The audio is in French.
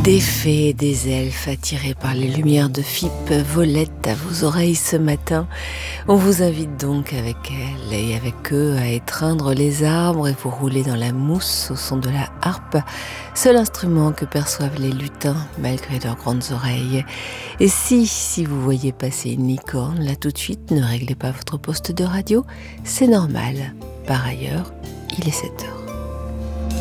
Des fées, des elfes attirés par les lumières de Fipe volaient à vos oreilles ce matin. On vous invite donc avec elles et avec eux à étreindre les arbres et vous rouler dans la mousse au son de la harpe, seul instrument que perçoivent les lutins malgré leurs grandes oreilles. Et si vous voyez passer une licorne, là tout de suite, ne réglez pas votre poste de radio, c'est normal. Par ailleurs, il est 7h.